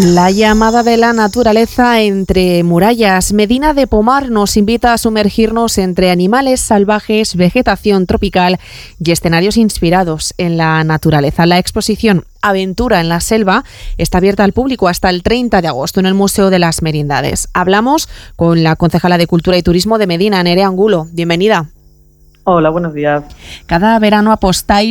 La llamada de la naturaleza entre murallas. Medina de Pomar nos invita a sumergirnos entre animales salvajes, vegetación tropical y escenarios inspirados en la naturaleza. La exposición Aventura en la Selva está abierta al público hasta el 30 de agosto en el Museo de las Merindades. Hablamos con la concejala de Cultura y Turismo de Medina, Nerea Angulo. Bienvenida. Hola, buenos días. Cada verano apostáis